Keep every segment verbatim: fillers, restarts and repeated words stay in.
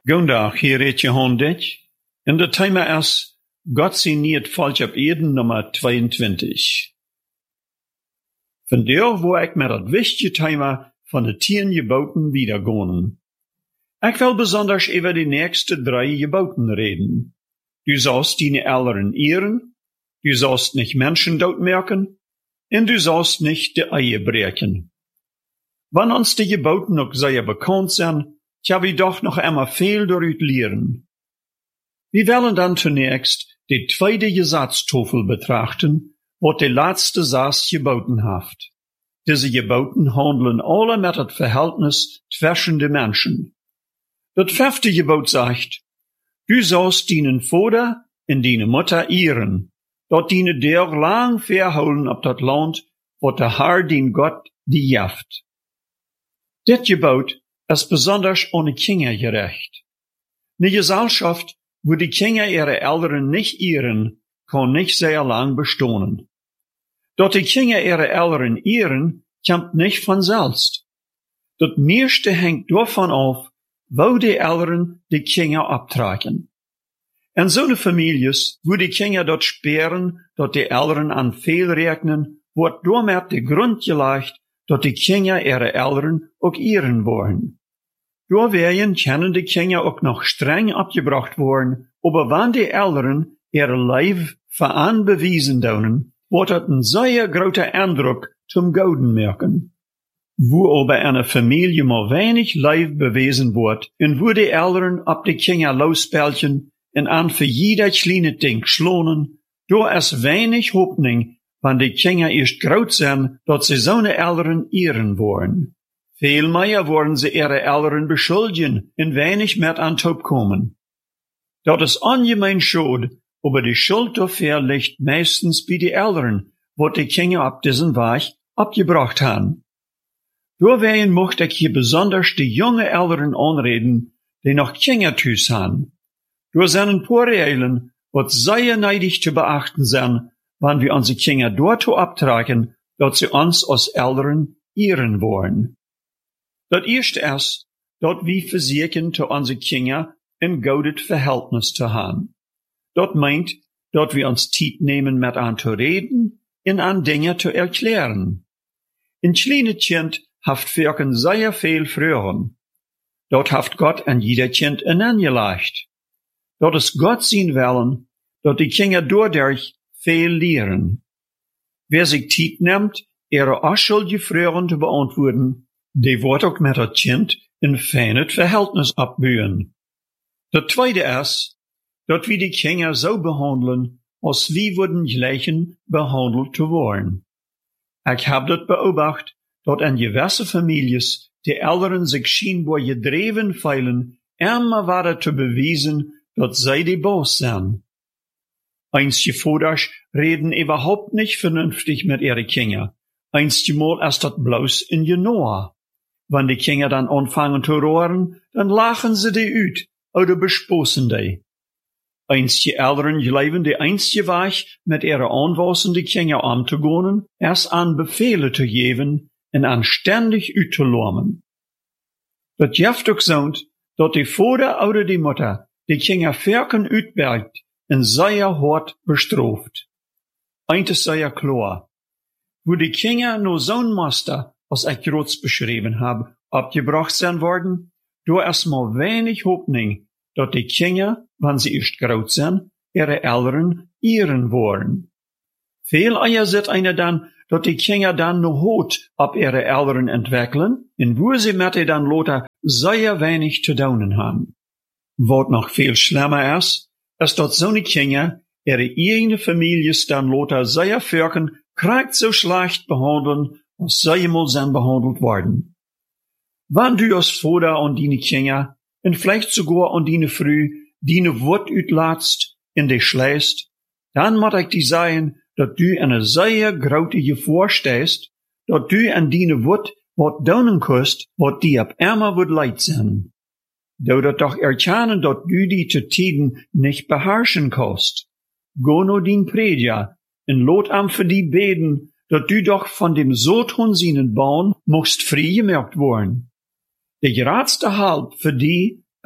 Gondag, hier redt je honderd. En de thema is God signeert falsch op Eden nummer tweeëntwintig. Vandaar wo ik met het wichtige thema van de tien geboten wiedergonen. Ik wil besonders over de nächste drei geboten reden. Du sollst deine Eltern ehren, du sollst nicht Menschen doodmerken, en du sollst nicht de Ehe breken. Wann uns die geboten ook sehr bekannt zijn, tja, wir doch noch einmal viel daaruit leren. Wir wollen dann zunächst die tweede Gesetztafel betrachten, wat de laatste Satz geboten haft. Diese geboten handeln alle met het Verhältnis zwischen de Menschen. Das fünfte Gebot sagt, du sollst deinen Vater en deine Mutter ehren, dat deine der lang verholen op dat land, wat der Herr dein Gott die jaft. Dit Gebot ist besonders ohne Kinder gerecht. Eine Gesellschaft, wo die Kinder ihre Eltern nicht ehren, kann nicht sehr lang bestehen. Dort die Kinder ihre Eltern ehren, kommt nicht von selbst. Das meiste hängt davon auf, wo die Eltern die Kinder abtragen. In so eine Families, wo die Kinder dort sperren, dort die Eltern an Fehl rechnen, wird damit der Grund gelegt, dat die Kinder ihre Eltern ook ehren wollen. Doorwegen können die Kinder ook noch streng abgebracht worden, aber wenn die Eltern ihre Leib veran bewiesen doen, wordt het een zeer grote Eindruck zum Gouden merken. Wo aber eine Familie mal wenig Leib bewiesen wordt, en wo die Eltern ab die Kinder lospelchen en an für jeder kleine Ding schlonen, do is wenig Hoffnung, wann die Kinder erst groot zijn, dat sie zo'n Eltern ehren wollen. Veel meer worden sie ihre Eltern beschuldigen en weinig met aan top komen. Dat is ongemein schuld, aber die Schuld dafür liegt meistens bei die Eltern, wat die Kinder ab diesen Weg abgebracht haben. Doorwegen mocht ich hier besonders die junge Eltern anreden, die noch Kinder thuis haben. Door zijn een paar Regeln, wat sehr neidig zu beachten zijn, wann wir unsere Kinder dorthin abtragen, dat sie uns als Eltern ehren wollen. Das erste ist, dat wir versuchen, zu unseren Kindern ein gutes Verhältnis zu haben. Das meint, dat wir uns Zeit nehmen, mit an zu reden und an Dinge zu erklären. Ein kleines Kind haft wirken sehr viel Fragen. Dort haft Gott an jeder Kind ein angelegt. Dort ist Gott sein Willen, dat die Kinder dadurch viel lehren. Wer sich Zeit nimmt, ihre unschuldige Fragen zu beantworten, die wird auch mit das Kind ein feines Verhältnis abbühen. Das zweite ist, dass wir die Kinder so behandeln, als wir würden gleichen behandelt zu wollen. Ich habe das beobachtet, dass in gewissen Familien die Eltern sich scheinbar gedreven fühlen, immer weiter zu beweisen, dass sie die Boss sind. Einige Vaters reden überhaupt nicht vernünftig mit ihren Kindern. Einige Mal ist das bloß in Genoa. Wenn die Kinder dann anfangen zu rohren, dann lachen sie die ut oder bespossen die. Einige Eltern glauben, die einzige Weg, mit ihren anwachsenden Kindern umzugehen, ist an Befehle zu geben und an ständig utzulärmen. Das gibt auch so, dass die Vater oder die Mutter die Kinder verken uitbergt en sehr hart bestraft. Eint is sehr klar. Wo die Kinder nur zo'n Master, als ich gerade beschrieben habe, abgebracht sein worden, da ist mal wenig Hoffnung, dass die Kinder, wenn sie erst groß sind, ihre Eltern ehren wollen. Viel eher sieht einer dann, dass die Kinder dann noch Hut ab ihre Eltern entwickeln, und wo sie mit ihr dann loter sehr wenig zu tun haben. Was noch viel schlimmer ist, ist, dass so eine Kinder ihre eigene Familie dann loter sehr firken, kriegt so schlecht behandeln, als sie mal sind behandelt worden. Wenn du als Vater an deine Kinder, und vielleicht sogar an deine Früh, deine Wort utlatst, in dich schläst, dann muss ich dir sagen, dass du eine sehr große Gefahr stehst, dass du an deine Wort wat doen kannst, wat die ab immer wird leid sein. Du dat doch erkennen, dass du die zu Tiden nicht beherrschen kannst. Go no din Prediger, en lot am für die beten, dass du doch von dem Sodhun seinen Bauen musst frei gemerkt worden. Der geradste Halb für die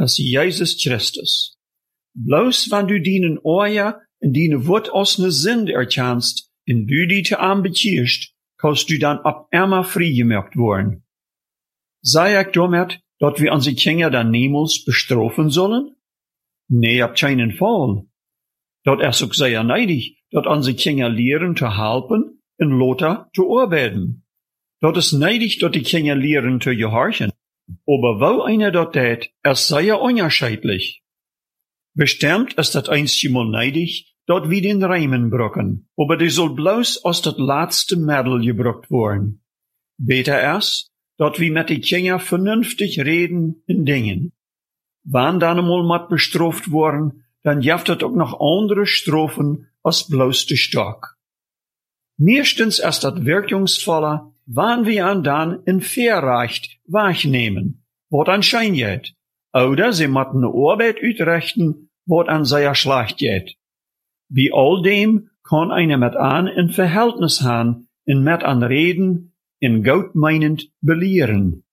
als Jesus Christus. Bloos wann du dienen Oja en dienen Wort aus ne Sinn erkennst, en du die te aanbekierst, kannst du dann ab immer vrijgemerkt worden. Sei ich damit, dat wir unsere Kinder dann niemals bestrafen sollen? Nee, ab keinen Fall. Dat ist auch sehr neidig, dat unsere Kinder lehren zu helfen en Lothar zu arbeiten. Dat ist neidig, dat die Kinder lehren zu gehorchen. Aber wo einer dat tät, ist sehr unterschiedlich. Bestimmt ist dat einmal neidig, dat wir den Reimen brocken, aber die soll bloß aus dat letzte Mittel gebruckt worden. Beter ist, dat wir mit die Kinder vernünftig reden in Dingen. Wann dann einmal mat bestraft worden, dann jaft dat auch noch andere Strophen als bloß de Stock. Meistens ist dat wirkungsvoller, wann wir an dann in Verrecht wahrnehmen, wat an Schein geht, oder sie matten ne Arbeit utrechten, wat an sehr schlecht geht. Bei all dem kann einer mit an in Verhältnis haben, in mit an reden, in gut meinend belehren.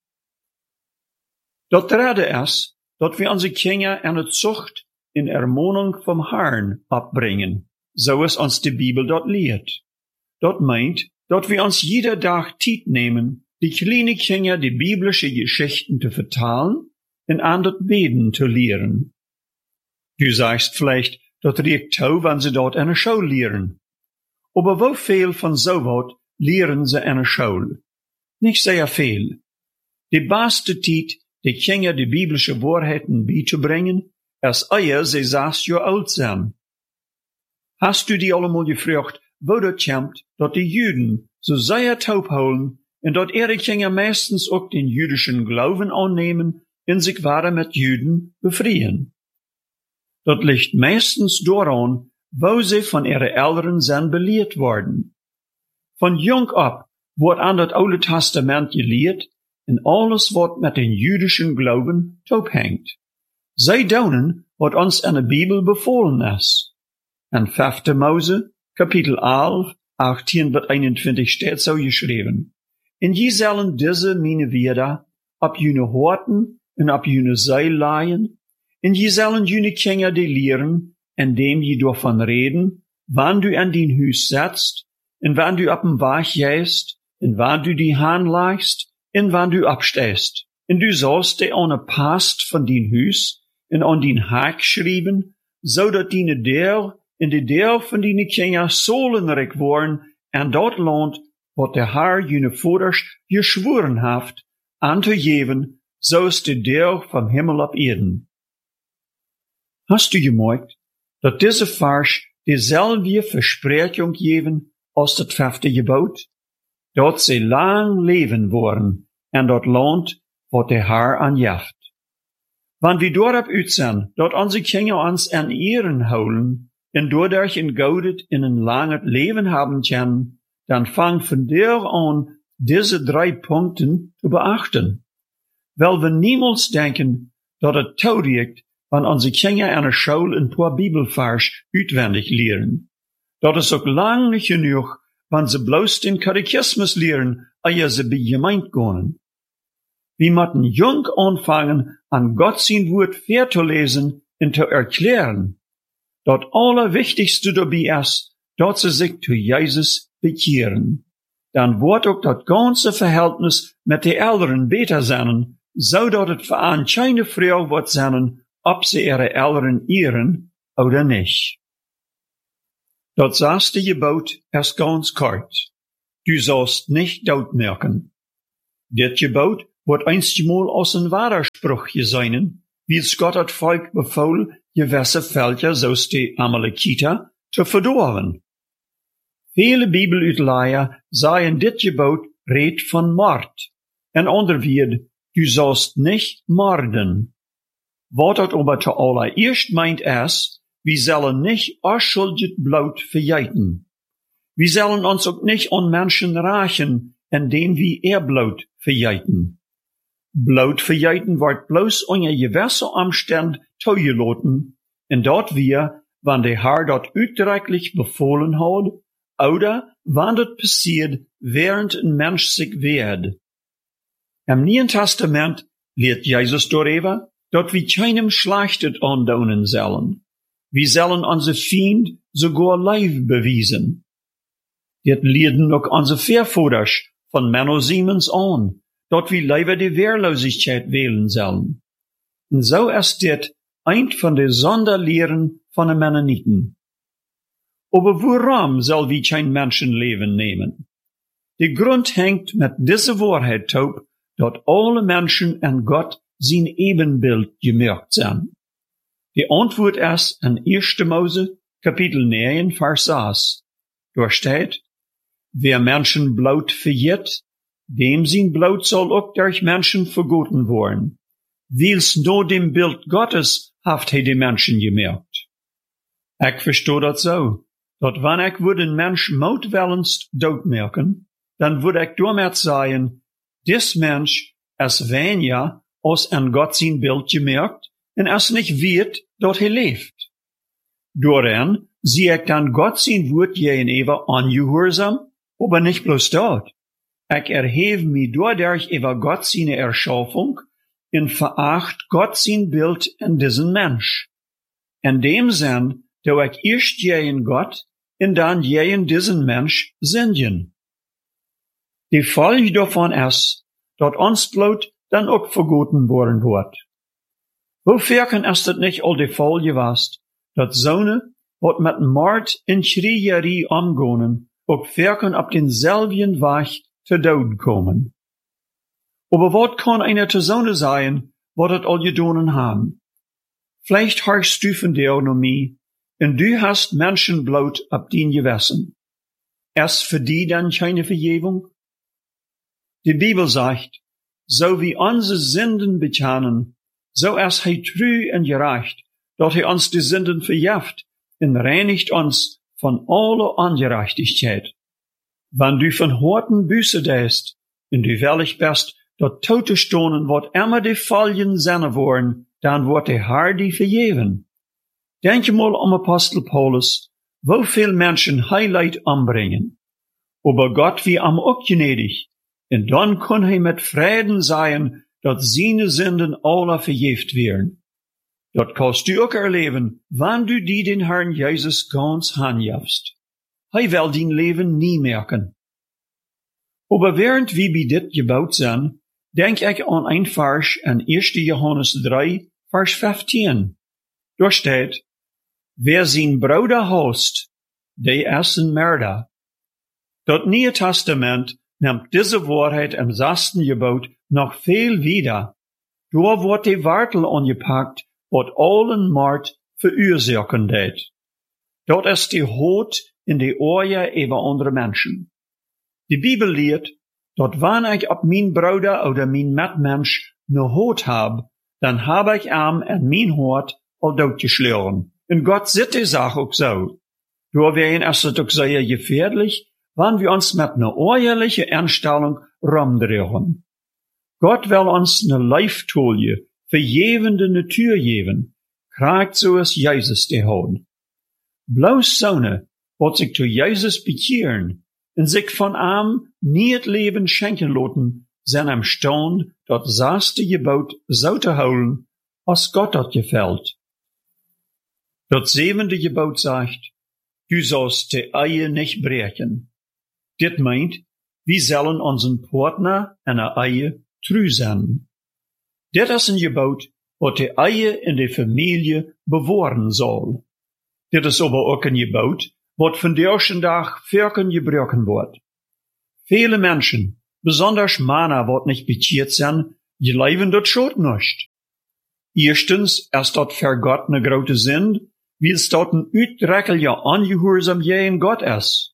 Dat dritte ist, dat wir unsere Kinder an de Zucht in Ermahnung vom Herrn abbringen, so es uns die Bibel dort lehrt. Dat meint, dat wir uns jeder Tag Zeit nehmen, die kleine Kinder die biblische Geschichten zu vertalen und an das Beten zu lehren. Du sagst vielleicht, dat riecht tau, wenn sie dort eine Schule lehren. Aber wo viel von so wat lehren sie eine Schule? Nicht sehr viel. Die beste Zeit, die Kinder die biblische Wahrheiten beizubringen, ist ehe sie sechs Jahre alt sind. Hast du die allemal gefragt, wo dat kommt, dat die Juden so sehr taub holen und dat ihre Kinder meistens auch den jüdischen Glauben annehmen und sich weiter mit Juden befreien? Dat liegt meistens daran, wo sie von ihren Eltern sind belehrt worden. Von jung ab wird an das Alte Testament gelehrt und alles, was mit den jüdischen Glauben abhängt. Sie daunen, was uns in der Bibel befohlen ist. In fünfte Mose, Kapitel elf, achtzehn bis einundzwanzig steht so geschrieben. In je sollen diese meine Wörter ab jene Horten und ab jene Seil leihen, en je zullen jene Kinder die lehren, indem je davon reden, wann du an dein Huis setzt, en wann du ab dem Weg gehst, en wann du die Hand legst, en wann du abstehst. En du sollst die an Past von dein Huis, en an dein Hack schreiben, so dat deine Deel en de Deel von deine Kinder sollenrijk worden, en dat Land, wat der Herr jene Vaters geschworen haft, an te geven, so ist de Deel vom Himmel ab Erden. Hast du gemerkt, dat diese Vers dieselbe Versprechung geben als das fünfte Gebot? Dat sie lang leben wollen, en dat Land, wat der Herr anjaft. Wann wir dorab uit zijn, dat unsere Kinder uns an Ehren holen, en dadurch in Gaudet in ein langes Leben haben können, dann fang von der an, diese drei Punkten zu beachten. Weil wir niemals denken, dat het taugt, wann unsere Kinder an der Schule ein paar Bibelvers auswendig lehren. Dat ist auch lang nicht genug, wann sie bloß den Katechismus lehren, ehe sie bei Gemeinde gehen. Wir müssen jung anfangen, an Gott sein Wort vorzulesen und zu erklären. Dat Allerwichtigste dabei ist, dass sie sich zu Jesus bekehren. Dann wird auch das ganze Verhältnis mit den Eltern besser sein, so dass es für einen keine Frage wird sein, ob sie ihre Eltern ehren oder nicht. Das sechste Gebot ist ganz kurz. Du sollst nicht totmerken. Das Gebot wird einstmal aus einem Widerspruch sein, wie es Gott hat Volk befohlen, gewisse Völker, so die Amalekiter, zu verdorben. Viele Bibelutleier sagen, dit Gebot redt von Mord. En ander wird, du sollst nicht morden. Wat dat aber zuallererst meint ist, wir sollen nicht unschuldig Blut verjeiten. Wir sollen uns auch nicht an Menschen rächen, indem wir ihr Blut verjeiten. Blut verjeiten wird bloß unter gewissen Umständen zugelassen, und dort wir, wann der Herr dort utrechtlich befohlen hat, oder wann das passiert, während ein Mensch sich wehrt. Im Neuen Testament lehrt Jesus darüber, dat wie keinem Schlechtet aandoen zullen. Wie zullen onze Feind sogar Leib bewiesen. Dit leerden ook onze Voorvouders van Menno Siemens aan, dat wie liever de Wehrlosigkeit wählen zullen. En zo is dit een van de Sonderlehren van de Mennoniten. Aber waarom zal wie kein Menschenleben nehmen? De Grund hängt mit dieser Wahrheit taub, dat alle Menschen en Gott zijn Ebenbild gemaakt zijn. De antwoord is in Eerste Mose, Kapitel negen, Vers zes. Daar staat, wer Menschen bloot verjet, dem zijn bloot zal ook durch Menschen vergoten worden. Wils no dem Bild Gottes haft hij de Menschen gemaakt. Ik verstoor dat zo, dat wanneer ik would een mens moedwillens doodmerken, dan would ik daarmee zeggen, dis mens is weniger als in God zijn Bild gemaakt en is niet weet dat hij leeft. Daarin zie ik dan God zijn woord gegenüber ongehoorzaam, aber nicht bloß dat. Ik erheve me doordat over God zijn Erschaffung en veracht God zijn Bild in diesen Mensch. In dem Sinn, dat ik eerst gegen God en dan gegen diesen Mensch zenden. De Folge daarvan is, dat ons bloot dan ook vergoten worden wordt. Hoe verken is het niet al de Fall geweest, dat zonen, wat met moord en schriegerie omgaan, ook verken op denzelfden weg te dood komen. Aber wat kan einer te zonen zijn, wat het al gedaan haben? Vielleicht harkst du von der Ökonomie, en du hast Menschen bloot op dien gewessen. Ist für die dann keine Vergebung? Die Bibel sagt, so wie onze Sünden bekennen, so ist hij treu en gerecht, dat hij ons die Sünden vergeeft en reinigt ons van alle Ungerechtigkeit. Wenn du von Horten Büße deist, en du willig bist, dat toe te stonen wat immer die Folgen zijn worden, dan wordt de Herr die vergeven. Denk je mal om Apostel Paulus, hoeveel mensen hij leidt ombrengen. Aber Gott wie am ook gnädig, en dan kon hij met vreden zijn, dat zijn Sünden alle vergeeft werden. Dat kannst du ook erleben, wann du die den Herrn Jesus ganz handjafst. Hij wil din leven nie merken. Aber während wie bij dit gebouwd zijn, denk ik aan een vers in Eerste Johannes drie, Vers vijftien. Daar staat, wer zijn Bruder haast, die is een Mörder. Dat Nieuwe Testament nimmt diese Wahrheit im sechsten Gebot noch viel wieder. Daar wordt de Wartel angepackt, wat allen Mord verursachen deed. Dat is de Hood in de oren über andere Menschen. Die Bibel lehrt, dat wanneer ik op mijn Bruder oder mijn Mitmensch ne Hood hab, dan hab ich ihm in mijn Hort al doodgeschlagen. En Gott sieht die Sache auch so. Doorwegen ist es auch sehr gefährlich, wenn wir uns mit ne ehrlichen Einstellung rumdrehen. Gott will uns ne Leiftolie, verjevende Natur geben, kriegt so es Jesus die Hood. Bloß Sonne, wat sich zu Jesus bekehren, en sich von ihm nie het Leben schenken lassen, zijn am Stand, dat zesde Gebot zo te houden, als Gott dat gefällt. Dat zevende Gebot sagt, du sollst de Ehe nicht brechen. Dit meint, wir sollen unseren Partner in der Ehe treu sein. Dit is een Gebot, wat de Ehe in de Familie bewahren soll. Dit is aber ook een Gebot, wat van de eerste dag verken gebroken wordt. Viele Menschen, besonders Männer, wat nicht bekehrt sind, geleven dat schon nicht. Erstens ist dat für Gott ne grote Sünde, weil es dort ein uitdrukkelijke ongehoorzaam gegen Gott ist.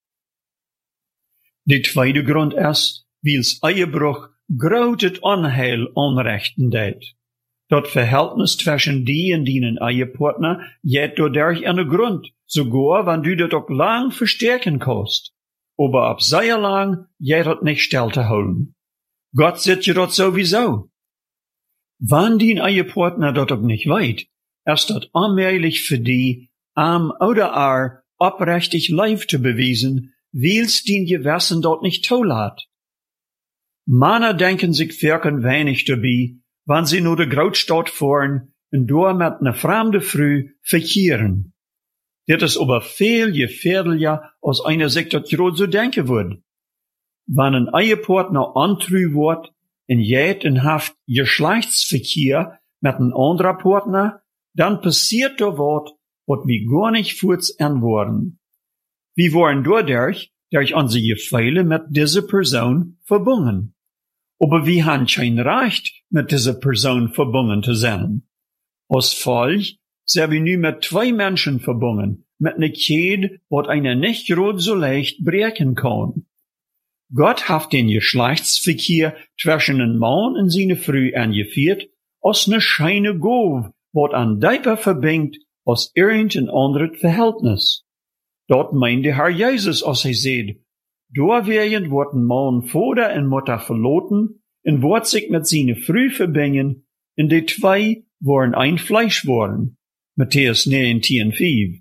De tweede Grund ist, weil es Ehebruch groot Unheil anrichten deed. Dat Verhältnis zwischen die en dienen Ehepartner geht dadurch in de Grund, sogar wenn du dat auch lang verstärken kannst. Aber ab sehr lang geht dat nicht still zu halten. Gott sieht je dat sowieso. Wenn dien Ehepartner dat auch nicht weit, ist dat allmählich für die, am oder ar, oprechtig Leib zu bewiesen, weil's dien Gewissen dort nicht toll hat. Männer denken sich verken wenig dabei, wann sie nur de Grootstad fahren en door met ne fremde Frau verkehren. Dit is aber veel gefährlicher, als einer sich dat grad so denken würde. Wann ein Ehepartner antrü wordt en jet en haft Geschlechtsverkehr mit een anderer Partner, dann passiert da wat, wat wir gar nicht voets anworden. Wir waren dadurch, durch unsere Gefühle mit dieser Person verbunden. Aber wir haben kein Recht, mit dieser Person verbunden zu sein. Als Folge sind wir nu mit zwei Menschen verbunden, mit einer Kette, wat einer nicht grad so leicht brechen kann. Gott hat den Geschlechtsverkehr zwischen einem Mann und seiner Frau angeführt, als ne scheine Gove, wat an dieper verbindt, als irgendein anderes Verhältnis. Dort meint der Herr Jesus, als er sagt, doorwegen wordt een man Vater en Mutter verloten, en wordt sich mit seiner Frau verbinden, en die zwei worden ein Fleisch worden. Matthäus neunzehn, vijf.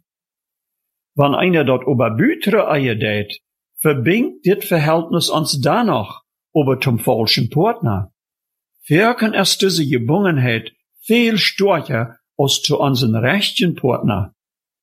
Wann einer dort ober bütere Eier dät, verbindt dit Verhältnis uns danach, aber zum falschen Partner. Wirken es diese Gebungenheit viel stärker als zu unseren rechten Partner.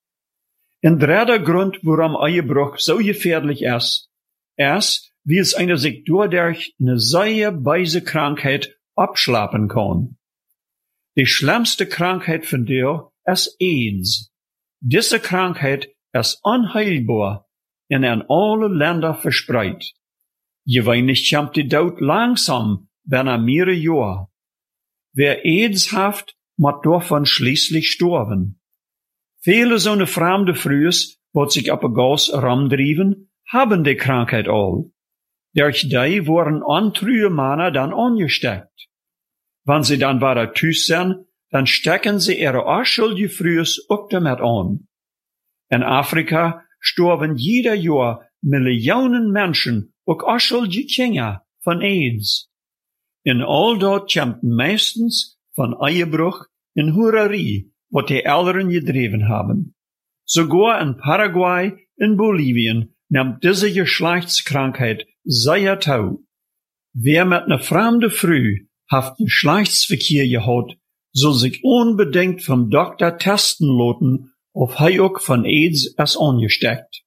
Ein dritter Grund, warum Ehebruch so gefährlich ist, ist, wie es einer sich dadurch eine sehr böse Krankheit abschlappen kann. Die schlimmste Krankheit von der ist AIDS. Diese Krankheit ist unheilbar und in alle Länder verspreit. Gewöhnlich kommt die Tod langsam, binnen mehrere Jahre. Wer AIDS haft, moet davon schließlich sterben. Viele so eine fremde Frühes, wat sich op een gas ramdrieven, haben die Krankheit all. Durch die worden antrühe Männer dann angesteckt. Wenn sie dann wieder thuis sind, dann stecken sie ihre unschuldige Frühes auch damit an. In Afrika sterben jeder Jahr Millionen Menschen, auch unschuldige Kinder, von AIDS. In all dort kommt meistens von Ehebruch en Hurerie, wat die Eltern gedreven haben. Sogar in Paraguay en Bolivien nimmt diese Geschlechtskrankheit sehr tau. Wer mit einer fremden Frau haft Geschlechtsverkehr gehad, soll sich unbedingt vom Doktor testen lassen, ob er auch von AIDS ist angesteckt.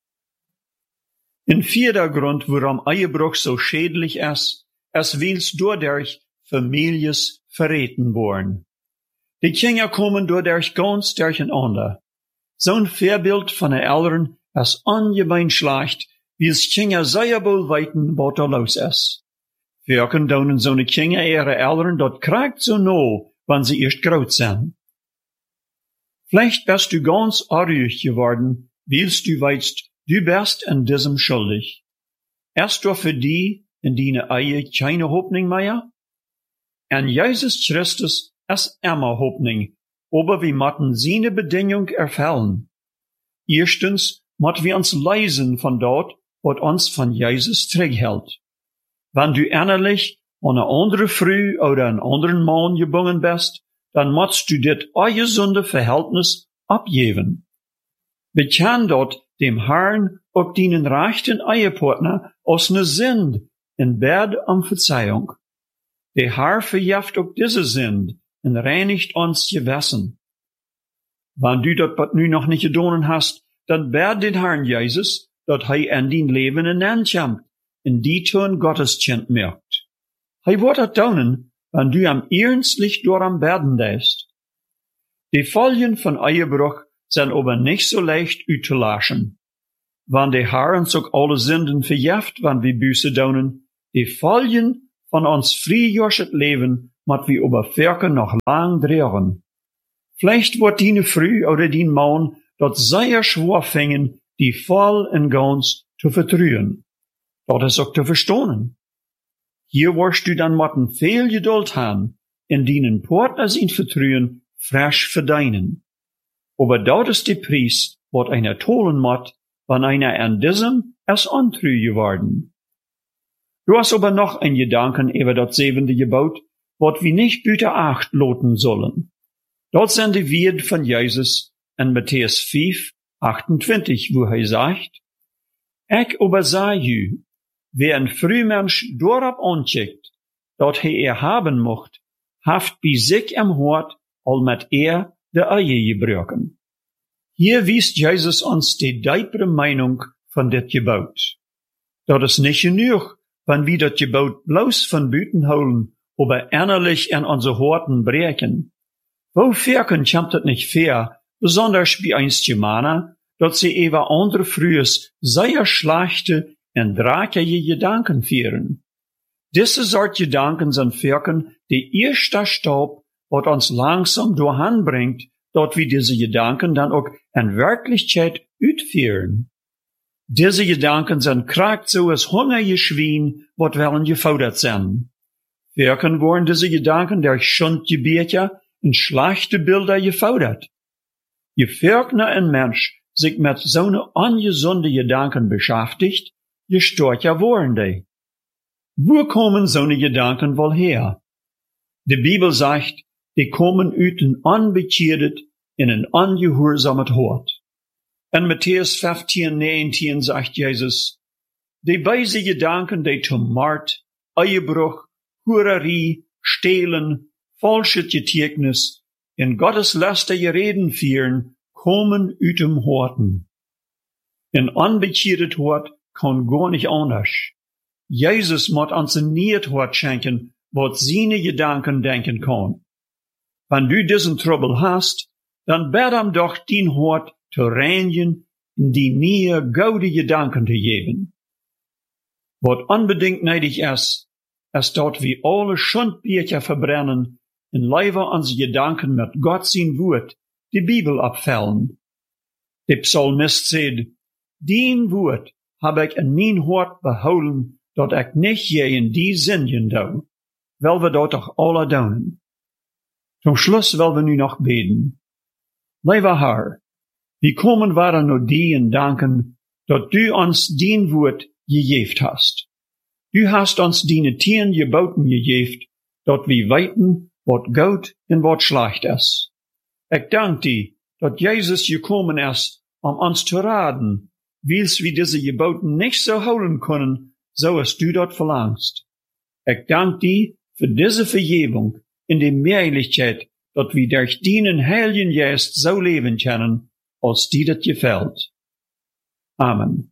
Ein vierter Grund, warum Ehebruch so schädlich ist, ist, weil dadurch Families verraten worden. Die Kinder kommen dadurch ganz durcheinander. So ein Vorbild von den Eltern ist ungemein schlecht, wie es Kinder sehr wohl weiten, was da los ist. Wirken donen so eine Kinder ihre Eltern dort kriegt so no, wenn sie erst groß sind. Vielleicht bist du ganz arg geworden, weilst du weißt, du bist in diesem schuldig. Ist doch für die in deine Ehe keine Hoffnung mehr? En Jesus Christus ist immer Hoffnung, aber wir müssen seine Bedingung erfüllen. Erstens müssen wir uns leisen von dort, was uns von Jesus zurückhält. Wenn du innerlich an eine andere Frau oder einen anderen Mann gebunden bist, dann musst du dit ungesunde Verhältnis abgeben. Bekenn dort dem Herrn ob deinen rechten Ehepartner aus ne Sünd in Bett um Verzeihung. Der Herr verjeft auch diese Sünd und reinigt uns Gewissen. Wenn du dat wat nu noch nicht gedonen hast, dann bed den Herrn Jesus, dat hij in dein Leben hineinkommt, in die tun Gotteskind merkt. Hij wordt dat doen, wenn du am ernstlich door am Beden deist. Die Folgen von Ehebruch sind aber nicht so leicht uitzulaschen. Wenn der Herr uns auch alle Sünden verjeft, wenn wir Buße donen, die Folgen von uns frühjährigen Leben, mat wir aber Werke noch lang drehen. Vielleicht wird deine Frau oder dein Mann dort sehr schwer fingen, die voll und ganz zu vertrühen. Dort ist auch zu verstohnen. Hier wirst du dann mit viel Geduld haben, in deinen Partner sein Vertrühen frisch verdienen. Aber dort ist der Preis, wat einer tolen muss, wenn einer an diesem es untreu geworden. Du hast aber noch ein Gedanken über das siebente Gebot, wat wir nicht büter acht loten sollen. Dort sind die Wort von Jesus in Matthäus fünf, achtundzwanzig, wo er sagt, Ich aber sag ju, wer ein Frühmensch dorab ancheckt, dat he er haben mocht, haft bij zich am hart al met er de eie gebruiken. Hier wiest Jezus ons de diepere Meinung van dit gebouw. Dat is niet genoeg, wenn wir dat gebouw bloos van buiten holen, aber innerlich in onze harten breken. Wo verken kommt het niet fair, besonders bij eens Germanen, dat ze even andere frühes sehr schlechte en drakige Gedanken führen. Diese soort Gedanken sind verken de eerste stap, wat ons langsam doorheen brengt, dat we diese Gedanken dann auch in Wirklichkeit uitführen. Diese Gedanken sind krakt so als hungrige Schwein, wat willen gefoudert zijn. Verken worden diese Gedanken durch Schundgebete en schlechte Bilder gefoudert. Je verkner ein Mensch sich mit so ne ungesunde Gedanken beschäftigt, je stört ja worden die. Wo kommen so ne Gedanken wohl her? Die Bibel sagt, die kommen uit een unbekehret in een ungehorsamet Hort. In Matthäus fünfzehn, neunzehn sagt Jesus, die beise Gedanken, die zum Mord, Ehebruch, Hurerie, Stehlen, falsche Getuignis, in Gottes lästige Reden führen, kommen uit dem Horten. Ein unbekehret Hort kann gar nicht anders. Jesus moet ons een nieuw Hort schenken, wat seine Gedanken denken kann. Wenn du diesen Trouble hast, dann bet ihm doch dein Hort zu reinigen und die neue, gute Gedanken zu geben. Was unbedingt nötig ist, ist dort wie alle Schundbücher verbrennen und leider unsere Gedanken mit Gott sein Wort, die Bibel abfällen. Der Psalmist sagt, dein Wort hab ich in mein Hort behouden, dat ich nicht je in die Sinnen dau, weil wir dort doch alle daunen. Zum Schluss will wir nu noch beten. Lieber Herr, wie kommen wir nur die und danken, dat du uns dein Wort gegeben hast. Du hast uns deine tien Geboten gegeben, dat wir weiten, wat gut und wat schlecht ist. Ich danke dir, dat Jesus gekommen ist, um uns zu raten, wils wir diese Geboten nicht so holen können, so als du dort verlangst. Ich danke dir für diese Vergebung in die Möglichkeit, dass wir durch deinen Heiligen Geist so leben können, als dir das gefällt. Amen.